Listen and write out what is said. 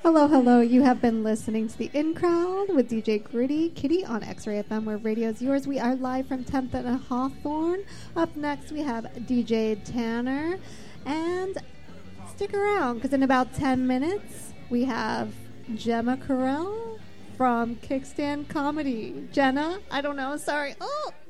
Hello, hello. You have been listening to The In Crowd with DJ Gritty Kitty on X-Ray FM, where radio's yours. We are live from 10th and Hawthorne. Up next, we have DJ Tanner. And stick around, because in about 10 minutes, we have Gemma Carell from Kickstand Comedy. Jenna? I don't know. Sorry. Oh!